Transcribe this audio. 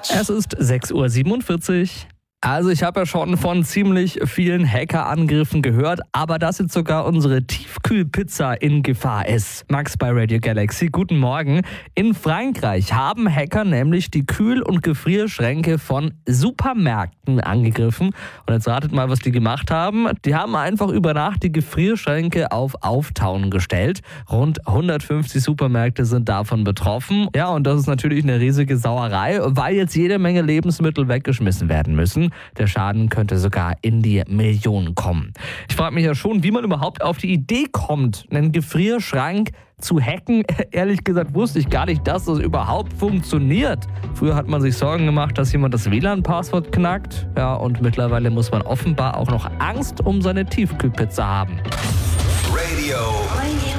Es ist 6:47 Uhr. Also ich habe ja schon von ziemlich vielen Hackerangriffen gehört, aber dass jetzt sogar unsere Tiefkühlpizza in Gefahr ist. Max bei Radio Galaxy, guten Morgen. In Frankreich haben Hacker nämlich die Kühl- und Gefrierschränke von Supermärkten angegriffen. Und jetzt ratet mal, was die gemacht haben. Die haben einfach über Nacht die Gefrierschränke auf Auftauen gestellt. Rund 150 Supermärkte sind davon betroffen. Ja, und das ist natürlich eine riesige Sauerei, weil jetzt jede Menge Lebensmittel weggeschmissen werden müssen. Der Schaden könnte sogar in die Millionen kommen. Ich frage mich ja schon, wie man überhaupt auf die Idee kommt, einen Gefrierschrank zu hacken. Ehrlich gesagt wusste ich gar nicht, dass das überhaupt funktioniert. Früher hat man sich Sorgen gemacht, dass jemand das WLAN-Passwort knackt. Ja, und mittlerweile muss man offenbar auch noch Angst um seine Tiefkühlpizza haben.